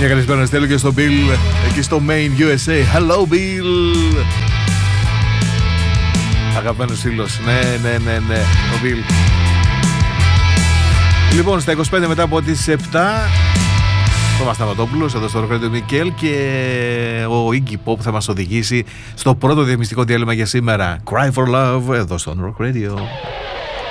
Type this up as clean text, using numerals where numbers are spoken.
Μια καλησπέρα να στέλνω και στο Bill εκεί στο Main USA. Hello Bill. Αγαπημένος φίλος. Ναι, ο Bill. Λοιπόν, στα 25 μετά από τις 7 Θωμάς Σταματόπουλος εδώ στο Rock Radio Μικέλ και ο Iggy Pop θα μας οδηγήσει στο πρώτο διαφημιστικό διάλειμμα για σήμερα. Cry for Love εδώ στο Rock Radio.